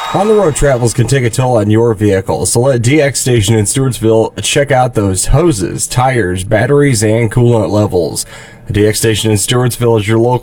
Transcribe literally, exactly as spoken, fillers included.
On-the-road travels can take a toll on your vehicle, so let D X Station in Stewartsville check out those hoses, tires, batteries, and coolant levels. The D X Station in Stewartsville is your local